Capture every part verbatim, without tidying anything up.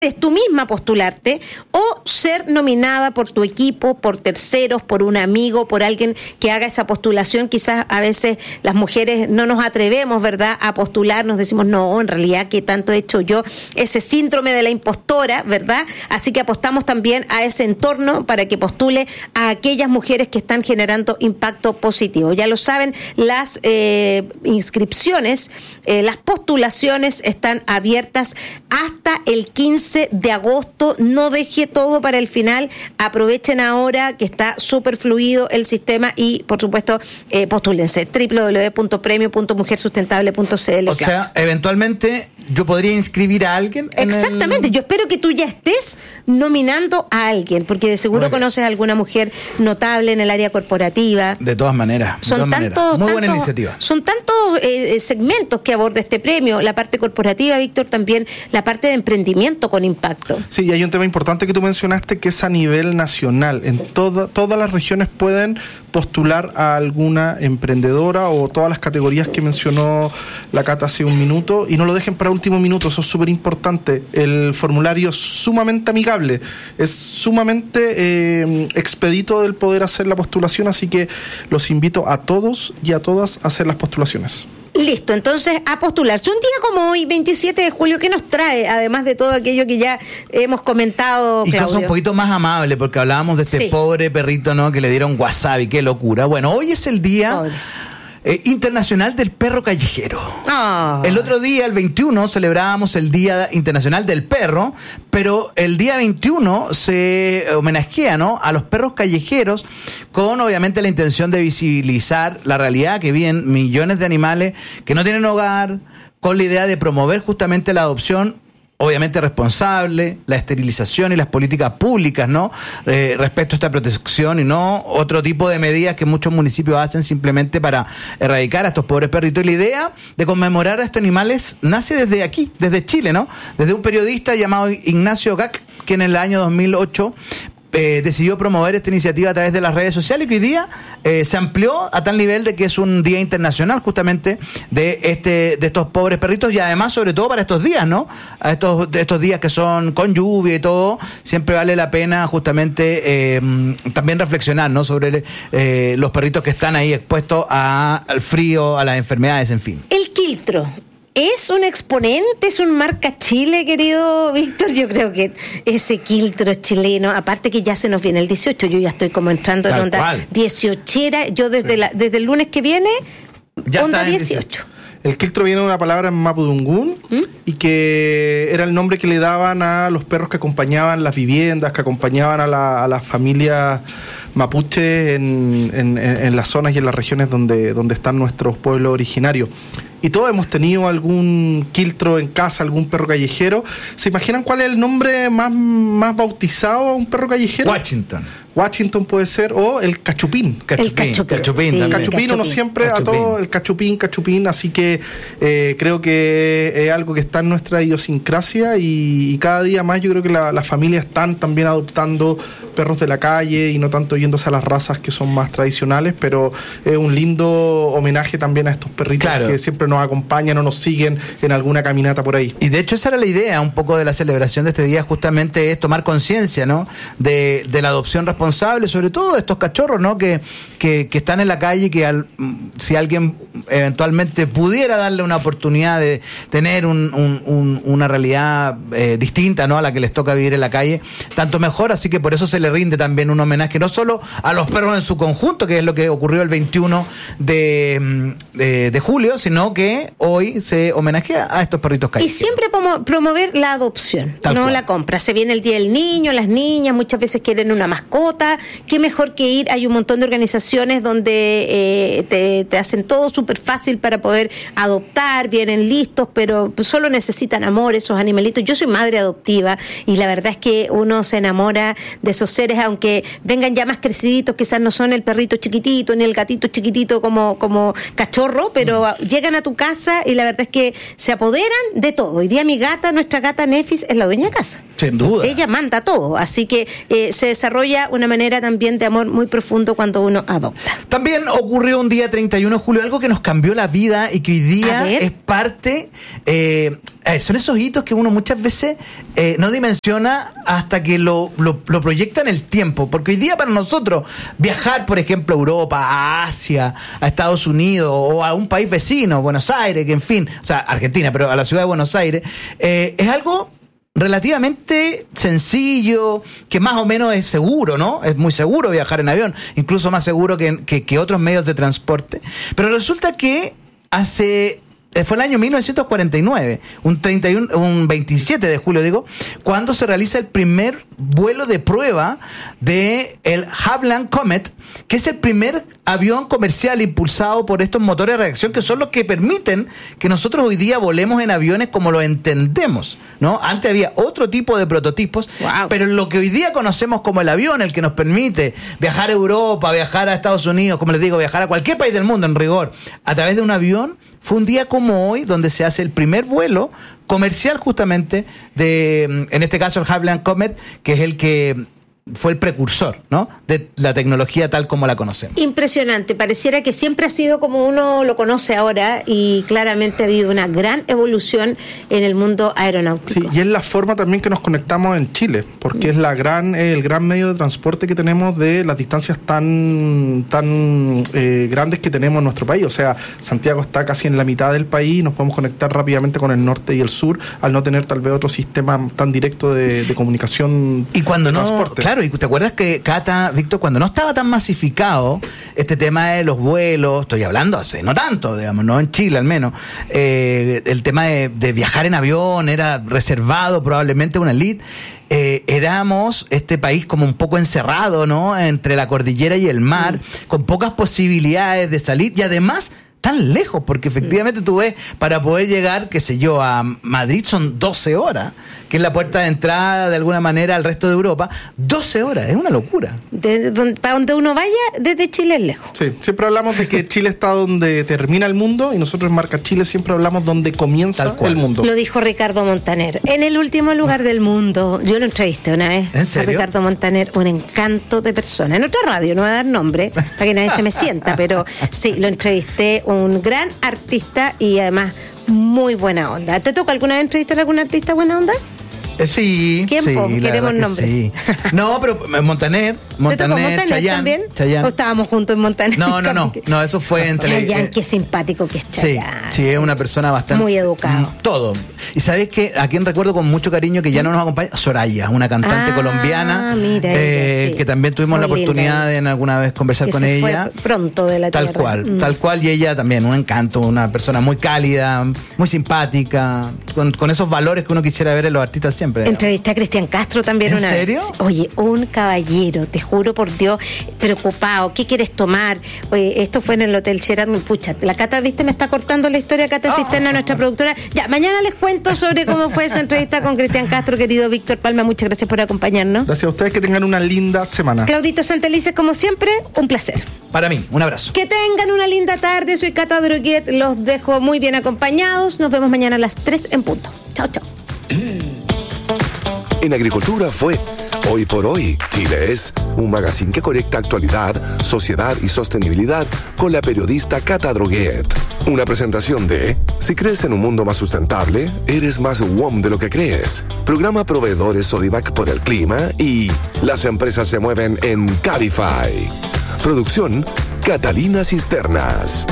es tú misma postularte o ser nominada por tu equipo, por terceros, por un amigo, por alguien que haga esa postulación. Quizás a veces las mujeres no nos atrevemos, ¿verdad?, a postular, nos decimos, no, en realidad, ¿qué tanto he hecho yo? Ese síndrome de la impostora, ¿verdad? Así que apostamos también a ese entorno para que postule a aquellas mujeres que están generando impacto positivo. Ya lo saben, las eh, inscripciones, eh, las postulaciones están abiertas hasta el quince de agosto. No deje todo para el final, aprovechen ahora que está súper fluido el sistema y por supuesto eh, postúlense doble u doble u doble u punto premio punto mujer sustentable punto c l. O sea, eventualmente yo podría inscribir a alguien. Exactamente, el... yo espero que tú ya estés nominando a alguien, porque de seguro okay. conoces a alguna mujer notable en el área corporativa. De todas maneras, de son todas tantos, maneras. Muy tantos, buena iniciativa. Son tantos eh, segmentos que aborda este premio, la parte corporativa, Víctor, también la parte de emprendimiento con impacto. Sí, y hay un tema importante que tú mencionaste, que es a nivel nacional. En toda, todas las regiones pueden postular a alguna emprendedora o todas las categorías que mencionó la Cata hace un minuto, y no lo dejen para último minuto, eso es súper importante. El formulario es sumamente amigable, es sumamente eh, expedito del poder hacer la postulación, así que los invito a todos y a todas a hacer las postulaciones. Listo, entonces a postularse. Un día como hoy, veintisiete de julio, ¿qué nos trae? Además de todo aquello que ya hemos comentado, y Claudio. cosa un poquito más amable, porque hablábamos de este sí. pobre perrito, ¿no?, que le dieron wasabi, qué locura. Bueno, hoy es el día eh, internacional del perro callejero. Oh. El otro día, el veintiuno, celebrábamos el Día Internacional del Perro, pero el día veintiuno se homenajea, ¿no?, a los perros callejeros, con obviamente la intención de visibilizar la realidad que viven millones de animales que no tienen hogar, con la idea de promover justamente la adopción obviamente responsable, la esterilización y las políticas públicas, ¿no?, Eh, respecto a esta protección, y no otro tipo de medidas que muchos municipios hacen simplemente para erradicar a estos pobres perritos. Y la idea de conmemorar a estos animales nace desde aquí, desde Chile, ¿no?, desde un periodista llamado Ignacio Gac, que en el año dos mil ocho Eh, decidió promover esta iniciativa a través de las redes sociales, que hoy día eh, se amplió a tal nivel de que es un día internacional justamente de este de estos pobres perritos, y además sobre todo para estos días, ¿no? A estos, de estos días que son con lluvia y todo, siempre vale la pena justamente eh, también reflexionar, ¿no?, sobre eh, los perritos que están ahí expuestos a, al frío, a las enfermedades, en fin. El quiltro ¿es un exponente, es un marca Chile, querido Víctor? Yo creo que ese quiltro chileno, aparte que ya se nos viene el dieciocho, yo ya estoy como entrando en onda dieciochera, yo desde, la, desde el lunes que viene, ya onda dieciocho. El quiltro viene de una palabra en mapudungún ¿Mm? y que era el nombre que le daban a los perros que acompañaban las viviendas, que acompañaban a la, a las familias mapuches en, en, en las zonas y en las regiones donde, donde están nuestros pueblos originarios. Y todos hemos tenido algún quiltro en casa, algún perro callejero. ¿Se imaginan cuál es el nombre más, más bautizado a un perro callejero? Washington. Washington puede ser, o el cachupín. Cachupín. El cachupín. Cachupín, sí, también. Cachupín, uno siempre cachupín. A todo el cachupín, cachupín. Así que eh, creo que es algo que está en nuestra idiosincrasia, y, y cada día más yo creo que las la familias están también adoptando perros de la calle y no tanto yéndose a las razas que son más tradicionales, pero es un lindo homenaje también a estos perritos, claro, que siempre nos acompañan o nos siguen en alguna caminata por ahí. Y de hecho esa era la idea un poco de la celebración de este día, justamente es tomar conciencia, ¿no?, de, de la adopción responsable, sobre todo de estos cachorros, ¿no?, que, que, que están en la calle, que al, si alguien eventualmente pudiera darle una oportunidad de tener un, un, un, una realidad eh, distinta, ¿no?, a la que les toca vivir en la calle, tanto mejor. Así que por eso se le rinde también un homenaje no solo a los perros en su conjunto, que es lo que ocurrió el veintiuno de, de, de julio, sino que hoy se homenajea a estos perritos callejeros. Y siempre promo- promover la adopción, Tal no cual. La compra. Se viene el Día del Niño, las niñas muchas veces quieren una mascota. Qué mejor que ir. Hay un montón de organizaciones donde eh, te, te hacen todo súper fácil para poder adoptar, vienen listos, pero solo necesitan amor esos animalitos. Yo soy madre adoptiva y la verdad es que uno se enamora de esos seres, aunque vengan ya más creciditos, quizás no son el perrito chiquitito ni el gatito chiquitito como, como cachorro, pero mm. llegan a tu casa y la verdad es que se apoderan de todo. Hoy día mi gata, nuestra gata Nefis, es la dueña de casa. Sin duda. Ella manda todo, así que eh, se desarrolla una manera también de amor muy profundo cuando uno adopta. También ocurrió un día treinta y uno de julio algo que nos cambió la vida y que hoy día es parte... Eh, a ver, son esos hitos que uno muchas veces eh, no dimensiona hasta que lo, lo, lo proyecta en el tiempo, porque hoy día para nosotros viajar, por ejemplo, a Europa, a Asia, a Estados Unidos o a un país vecino, Buenos Aires, que en fin, o sea, Argentina, pero a la ciudad de Buenos Aires, eh, es algo relativamente sencillo, que más o menos es seguro, ¿no? Es muy seguro viajar en avión, incluso más seguro que, que, que otros medios de transporte, pero resulta que hace... Fue el año mil novecientos cuarenta y nueve, un, treinta y uno, un veintisiete de julio, digo, cuando se realiza el primer vuelo de prueba de el Havilland Comet, que es el primer avión comercial impulsado por estos motores de reacción que son los que permiten que nosotros hoy día volemos en aviones como lo entendemos, ¿no? Antes había otro tipo de prototipos, wow. pero lo que hoy día conocemos como el avión, el que nos permite viajar a Europa, viajar a Estados Unidos, como les digo, viajar a cualquier país del mundo en rigor, a través de un avión, fue un día como hoy donde se hace el primer vuelo comercial justamente de, en este caso, el Havilland Comet, que es el que fue el precursor, ¿no?, de la tecnología tal como la conocemos. Impresionante, pareciera que siempre ha sido como uno lo conoce ahora y claramente ha habido una gran evolución en el mundo aeronáutico. Sí, y es la forma también que nos conectamos en Chile, porque mm. es la gran el gran medio de transporte que tenemos de las distancias tan tan eh, grandes que tenemos en nuestro país. O sea, Santiago está casi en la mitad del país, nos podemos conectar rápidamente con el norte y el sur, al no tener tal vez otro sistema tan directo de, de comunicación y cuando de no, transporte. Claro, y te acuerdas que, Cata, Víctor, cuando no estaba tan masificado este tema de los vuelos, estoy hablando hace no tanto, digamos, no en Chile al menos, eh, el tema de, de viajar en avión era reservado probablemente a una elite. Eh, éramos este país como un poco encerrado, ¿no?, entre la cordillera y el mar, mm. con pocas posibilidades de salir y además tan lejos, porque efectivamente tú ves, para poder llegar, qué sé yo, a Madrid son doce horas, que es la puerta de entrada de alguna manera al resto de Europa, doce horas, es una locura. De, de, para donde uno vaya, desde Chile es lejos. Sí, siempre hablamos de que Chile está donde termina el mundo y nosotros en Marca Chile siempre hablamos donde comienza el mundo. Lo dijo Ricardo Montaner, en el último lugar del mundo. Yo lo entrevisté una vez. ¿En serio? A Ricardo Montaner, un encanto de persona. En otra radio, no voy a dar nombre, para que nadie se me sienta, pero sí, lo entrevisté, un gran artista y además muy buena onda. ¿Te toca alguna vez entrevistar a algún artista buena onda? Eh, sí, ¿Quién? sí, Queremos nombres. Sí. No, pero Montaner, Montaner, Chayanne, Chayanne. ¿O estábamos juntos en Montaner? No, no, no, no, eso fue entre... Chayanne, qué simpático que es Chayanne. Sí, sí, es una persona bastante... Muy educado. Todo. Y ¿sabes qué? A quien recuerdo con mucho cariño que ya no nos acompaña, Soraya, una cantante ah, colombiana, mira, eh, sí. que también tuvimos muy la oportunidad linda. de en alguna vez conversar que con se ella. Fue pronto de la tal tierra. cual, mm. tal cual, y ella también, un encanto, una persona muy cálida, muy simpática, con, con esos valores que uno quisiera ver en los artistas siempre. Entrevisté a Cristian Castro también ¿En una serio? vez. Oye, un caballero, te juro por Dios, preocupado, ¿qué quieres tomar? Oye, esto fue en el Hotel Sheraton, pucha, la Cata, viste, me está cortando la historia, Cata oh. Cisterna, nuestra productora. Ya, mañana les cuento sobre cómo fue esa entrevista con Cristian Castro, querido Víctor Palma, muchas gracias por acompañarnos. Gracias a ustedes, que tengan una linda semana. Claudito Santelices, como siempre, un placer. Para mí, un abrazo. Que tengan una linda tarde, soy Cata Droguet, los dejo muy bien acompañados, nos vemos mañana a las tres en punto. Chao, chao. En Agricultura fue Hoy por Hoy. Chile es un magazine que conecta actualidad, sociedad y sostenibilidad con la periodista Cata Droguet. Una presentación de Si crees en un mundo más sustentable, eres más W O M de lo que crees. Programa Proveedores Sodivac por el clima y Las empresas se mueven en Cabify. Producción Catalina Cisternas.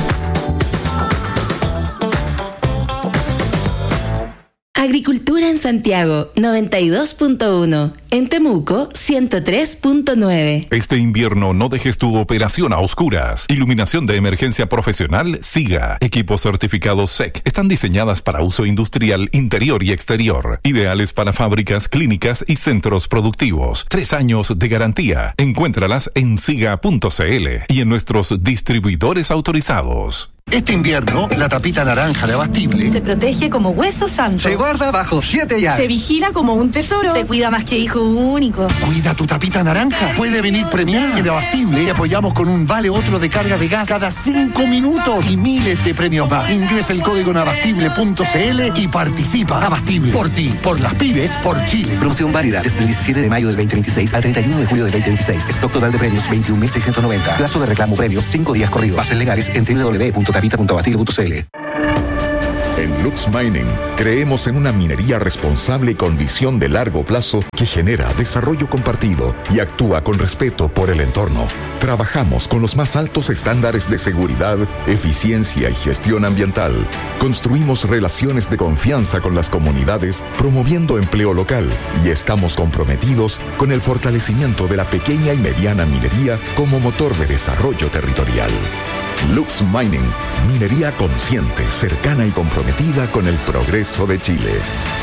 Agricultura en Santiago, noventa y dos punto uno. En Temuco, ciento tres punto nueve. Este invierno no dejes tu operación a oscuras. Iluminación de emergencia profesional SIGA. Equipos certificados S E C. Están diseñadas para uso industrial interior y exterior. Ideales para fábricas, clínicas y centros productivos. Tres años de garantía. Encuéntralas en siga punto c l y en nuestros distribuidores autorizados. Este invierno, la tapita naranja de Abastible se protege como hueso santo. Se guarda bajo siete llaves. Se vigila como un tesoro. Se cuida más que hijo único. Cuida tu tapita naranja. Puede venir premiada. En Abastible te apoyamos con un vale otro de carga de gas cada cinco minutos y miles de premios más. Ingresa el código en abastible punto c l y participa. Abastible. Por ti, por las pymes, por Chile. Promoción válida desde el diecisiete de mayo del veinte veintiséis al treinta y uno de julio del veinte veintiséis. Stock total de premios veintiún mil seiscientos noventa. Plazo de reclamo premios cinco días corridos. Bases legales en doble u doble u doble u punto tapita punto abastible punto c l. En Lux Mining creemos en una minería responsable con visión de largo plazo que genera desarrollo compartido y actúa con respeto por el entorno. Trabajamos con los más altos estándares de seguridad, eficiencia y gestión ambiental. Construimos relaciones de confianza con las comunidades, promoviendo empleo local, y estamos comprometidos con el fortalecimiento de la pequeña y mediana minería como motor de desarrollo territorial. Lux Mining, minería consciente, cercana y comprometida con el progreso de Chile.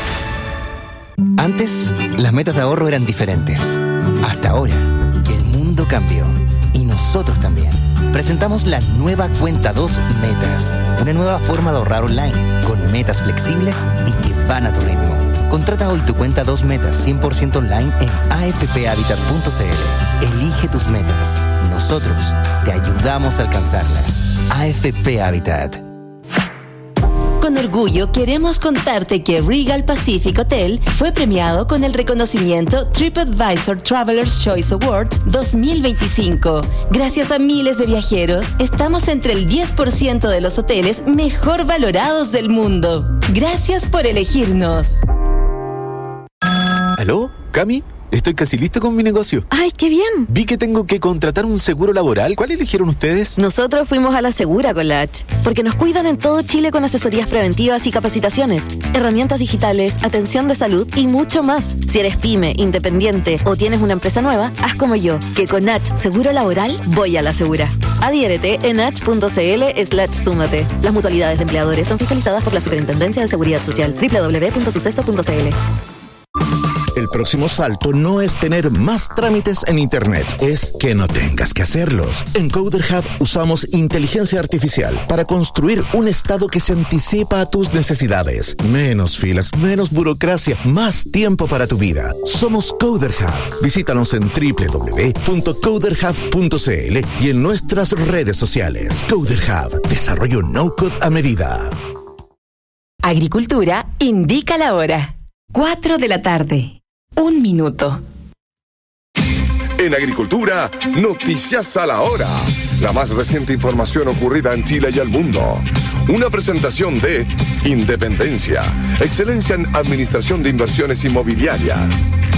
Antes, las metas de ahorro eran diferentes. Hasta ahora, que el mundo cambió. Y nosotros también. Presentamos la nueva Cuenta dos Metas. Una nueva forma de ahorrar online, con metas flexibles y que van a tu ritmo. Contrata hoy tu Cuenta dos Metas cien por ciento online en a f p habitat punto c l. Elige tus metas. Nosotros te ayudamos a alcanzarlas. A F P Habitat. Con orgullo queremos contarte que Regal Pacific Hotel fue premiado con el reconocimiento TripAdvisor Traveler's Choice Awards dos mil veinticinco. Gracias a miles de viajeros, estamos entre el diez por ciento de los hoteles mejor valorados del mundo. Gracias por elegirnos. ¿Aló, Cami? Estoy casi listo con mi negocio. ¡Ay, qué bien! Vi que tengo que contratar un seguro laboral. ¿Cuál eligieron ustedes? Nosotros fuimos a la Segura con la H, porque nos cuidan en todo Chile con asesorías preventivas y capacitaciones, herramientas digitales, atención de salud y mucho más. Si eres pyme, independiente o tienes una empresa nueva, haz como yo, que con H Seguro Laboral voy a la Segura. Adhiérete en h punto c l slash súmate. Las mutualidades de empleadores son fiscalizadas por la Superintendencia de Seguridad Social. doble u doble u doble u punto suceso punto c l. El próximo salto no es tener más trámites en Internet, es que no tengas que hacerlos. En Coder Hub usamos inteligencia artificial para construir un estado que se anticipa a tus necesidades. Menos filas, menos burocracia, más tiempo para tu vida. Somos Coder Hub. Visítanos en doble u doble u doble u punto coder hub punto c l y en nuestras redes sociales. Coder Hub, desarrollo no-code a medida. Agricultura indica la hora. cuatro de la tarde. Un minuto. En Agricultura, noticias a la hora. La más reciente información ocurrida en Chile y el mundo. Una presentación de Independencia, excelencia en administración de inversiones inmobiliarias.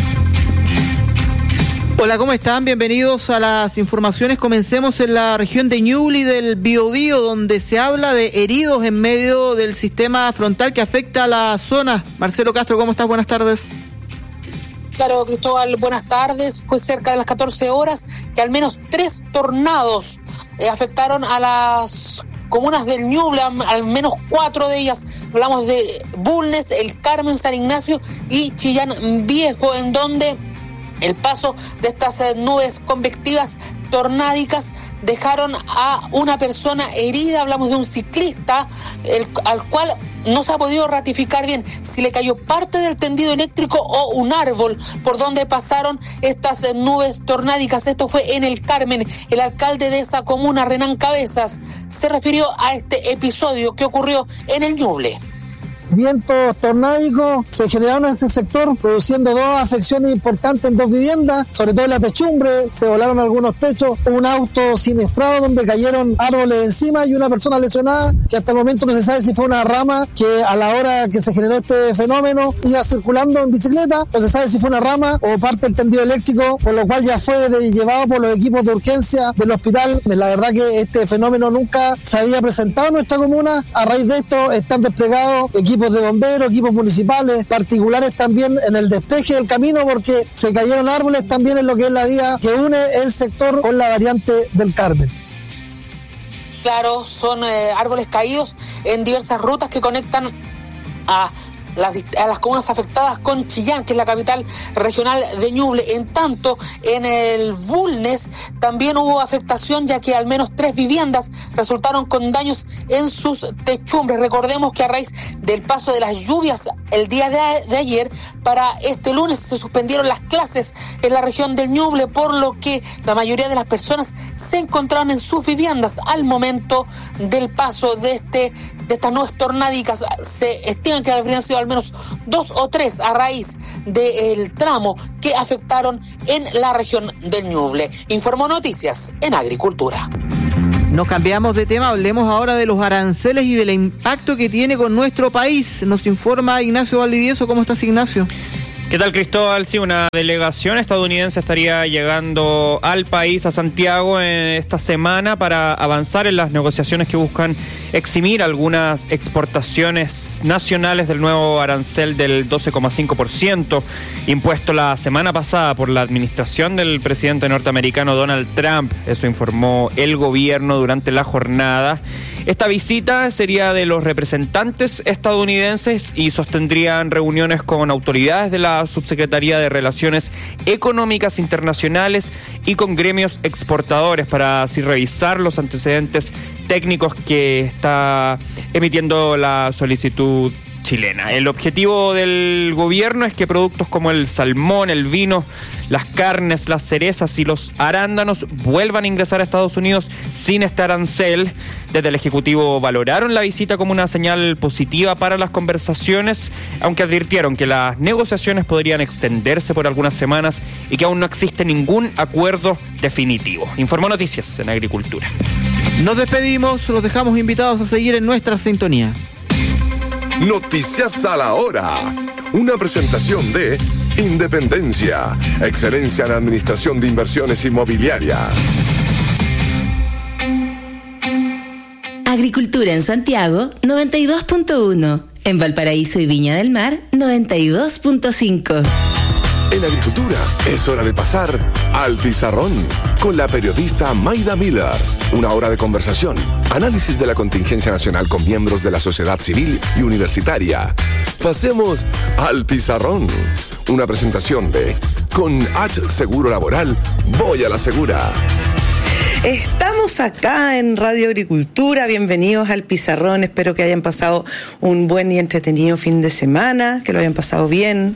Hola, ¿cómo están? Bienvenidos a las informaciones. Comencemos en la región de Ñuble y del Biobío, donde se habla de heridos en medio del sistema frontal que afecta a la zona. Marcelo Castro, ¿cómo estás? Buenas tardes. Claro, Cristóbal, buenas tardes. Fue cerca de las catorce horas que al menos tres tornados eh, afectaron a las comunas del Ñuble, al menos cuatro de ellas. Hablamos de Bulnes, El Carmen, San Ignacio y Chillán Viejo, en donde el paso de estas eh, nubes convectivas tornádicas dejaron a una persona herida. Hablamos de un ciclista, el, al cual no se ha podido ratificar bien si le cayó parte del tendido eléctrico o un árbol por donde pasaron estas eh, nubes tornádicas. Esto fue en El Carmen. El alcalde de esa comuna, Renán Cabezas, se refirió a este episodio que ocurrió en el Ñuble. Vientos tornádicos se generaron en este sector, produciendo dos afecciones importantes en dos viviendas, sobre todo en la techumbre. Se volaron algunos techos, un auto siniestrado donde cayeron árboles encima y una persona lesionada, que hasta el momento no se sabe si fue una rama que a la hora que se generó este fenómeno iba circulando en bicicleta, no se sabe si fue una rama o parte del tendido eléctrico, por lo cual ya fue de, llevado por los equipos de urgencia del hospital. La verdad que este fenómeno nunca se había presentado en nuestra comuna. A raíz de esto están desplegados equipos de bomberos, equipos municipales, particulares también en el despeje del camino, porque se cayeron árboles también en lo que es la vía que une el sector con la variante del Carmen. Claro, son eh, árboles caídos en diversas rutas que conectan a las, a las comunas afectadas con Chillán, que es la capital regional de Ñuble. En tanto, en el Bulnes también hubo afectación, ya que al menos tres viviendas resultaron con daños en sus techumbres. Recordemos que a raíz del paso de las lluvias el día de, de ayer, para este lunes se suspendieron las clases en la región del Ñuble, por lo que la mayoría de las personas se encontraban en sus viviendas al momento del paso de este de estas nubes tornádicas. Se estima que habrían sido al menos dos o tres a raíz del tramo que afectaron en la región del Ñuble. Informó Noticias en Agricultura. Nos cambiamos de tema, hablemos ahora de los aranceles y del impacto que tiene con nuestro país. Nos informa Ignacio Valdivieso. ¿Cómo estás, Ignacio? ¿Qué tal, Cristóbal? Sí, una delegación estadounidense estaría llegando al país, a Santiago, en esta semana para avanzar en las negociaciones que buscan eximir algunas exportaciones nacionales del nuevo arancel del doce coma cinco por ciento impuesto la semana pasada por la administración del presidente norteamericano Donald Trump. Eso informó el gobierno durante la jornada. Esta visita sería de los representantes estadounidenses y sostendrían reuniones con autoridades de la Subsecretaría de Relaciones Económicas Internacionales y con gremios exportadores para así revisar los antecedentes técnicos que está emitiendo la solicitud chilena. El objetivo del gobierno es que productos como el salmón, el vino, las carnes, las cerezas y los arándanos vuelvan a ingresar a Estados Unidos sin este arancel. Desde el Ejecutivo valoraron la visita como una señal positiva para las conversaciones, aunque advirtieron que las negociaciones podrían extenderse por algunas semanas y que aún no existe ningún acuerdo definitivo. Informó Noticias en Agricultura. Nos despedimos, los dejamos invitados a seguir en nuestra sintonía. Noticias a la hora. Una presentación de Independencia, excelencia en administración de inversiones inmobiliarias. Agricultura en Santiago, noventa y dos punto uno. En Valparaíso y Viña del Mar, noventa y dos punto cinco. En Agricultura es hora de pasar al pizarrón con la periodista Maida Miller. Una hora de conversación, análisis de la contingencia nacional con miembros de la sociedad civil y universitaria. Pasemos al pizarrón. Una presentación de Con H Seguro Laboral, voy a la segura. Estamos acá en Radio Agricultura, bienvenidos al Pizarrón, espero que hayan pasado un buen y entretenido fin de semana, que lo hayan pasado bien.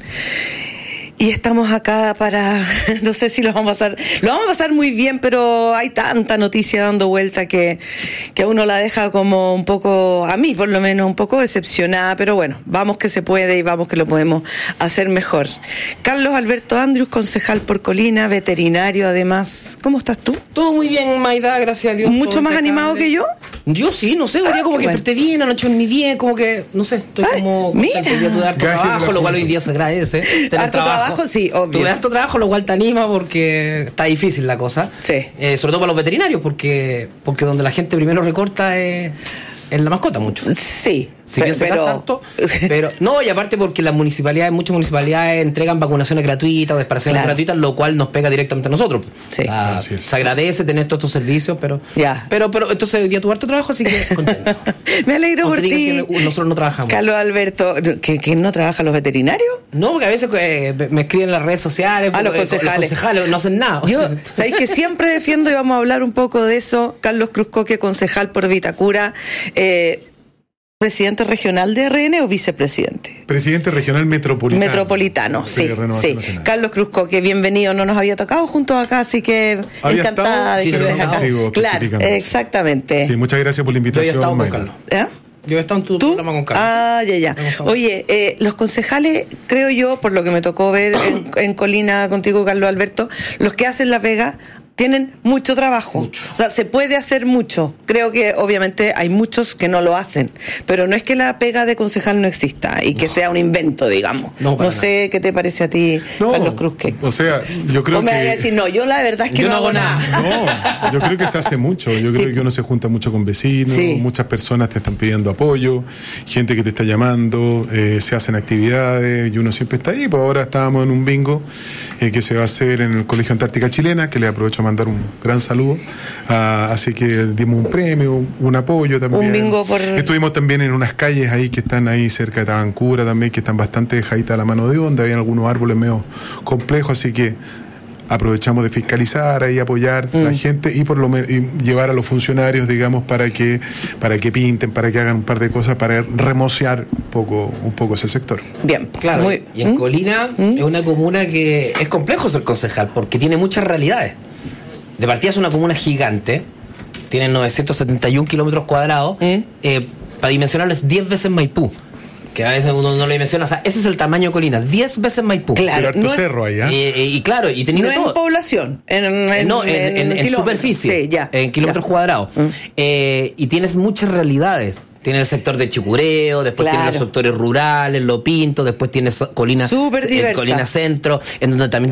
Y estamos acá para, no sé si lo vamos a pasar, lo vamos a pasar muy bien, pero hay tanta noticia dando vuelta que, que a uno la deja como un poco, a mí por lo menos, un poco decepcionada, pero bueno, vamos que se puede y vamos que lo podemos hacer mejor. Carlos Alberto Andrius, concejal por Colina, veterinario además. ¿Cómo estás tú? Todo muy bien, Maida, gracias a Dios. ¿Mucho más animado que yo? Yo sí, no sé, hoy día como que desperté bien, anoche dormí bien, como que, no sé, estoy Ay, como... mira. Tuve harto trabajo, lo cual hoy día se agradece. Tener Harto trabajo, sí, obvio. Tuve harto trabajo, lo cual te anima porque está difícil la cosa. Sí. Eh, sobre todo para los veterinarios, porque porque donde la gente primero recorta es... en la mascota mucho. Sí. Si bien se gasta harto, pero no, y aparte porque las municipalidades, muchas municipalidades entregan vacunaciones gratuitas o desparasitaciones claro. gratuitas, lo cual nos pega directamente a nosotros. Sí. Ah, se agradece tener todos estos servicios, pero ya. pero pero entonces hoy día tuve harto trabajo, así que contento. Me alegro por ti. Que nosotros no trabajamos. Carlos Alberto, ¿que, que no trabajan los veterinarios? No, porque a veces eh, me escriben en las redes sociales. Ah, los concejales. Los concejales no hacen nada. Yo, ¿sabéis que siempre defiendo y vamos a hablar un poco de eso? Carlos Cruzcoque, concejal por Vitacura, eh, ¿presidente regional de R N o vicepresidente? Presidente regional metropolitano. Metropolitano, sí. sí. Nacional. Carlos Cruzcoque, bienvenido. No nos había tocado juntos acá, así que había encantada estado, de que estés acá. Contigo, claro, exactamente. Sí, muchas gracias por la invitación. Yo he estado con Carlos. ¿Eh? Yo he estado en tu ¿Tú? programa con Carlos. Ah, ya, ya. Oye, eh, los concejales, creo yo, por lo que me tocó ver en, en Colina contigo, Carlos Alberto, los que hacen la pega tienen mucho trabajo. Mucho. O sea, se puede hacer mucho. Creo que obviamente hay muchos que no lo hacen, pero no es que la pega de concejal no exista y que no. sea un invento, digamos. No, no sé nada. Qué te parece a ti, no, Carlos Cruzque. O sea, yo creo Vos me que... vas a decir, no, yo la verdad es que yo no, no hago nada. nada. No, yo creo que se hace mucho. Yo sí. creo que uno se junta mucho con vecinos, sí. muchas personas te están pidiendo apoyo, gente que te está llamando, eh, se hacen actividades y uno siempre está ahí. Pues ahora estábamos en un bingo eh, que se va a hacer en el Colegio Antártica Chilena, que le aprovecho mandar un gran saludo. Uh, así que dimos un premio, un apoyo también. Un bingo por... Estuvimos también en unas calles ahí que están ahí cerca de Tabancura también, que están bastante dejaditas a la mano de onda, había algunos árboles medio complejos, así que aprovechamos de fiscalizar y apoyar mm. a la gente y por lo menos llevar a los funcionarios, digamos, para que para que pinten, para que hagan un par de cosas para remociar un poco un poco ese sector. Bien, claro. Muy... Y en ¿Mm? Colina ¿Mm? es una comuna que es complejo ser concejal porque tiene muchas realidades. De partida es una comuna gigante, tiene novecientos setenta y uno kilómetros cuadrados, ¿Mm? eh, para dimensionarlo es diez veces Maipú. Que a veces uno no lo menciona, o sea, ese es el tamaño de Colina, diez veces Maipú. Claro, pero no cerro ahí, ¿eh? Eh, y claro, y teniendo no todo. en población, en, en, no, en, en, en, en superficie, sí, ya, en kilómetros ya. cuadrados. Mm. Eh, y tienes muchas realidades. Tienes el sector de Chicureo, después claro. tienes los sectores rurales, Lo Pinto, después tienes Colina, Súper diversa. Colina Centro, en donde también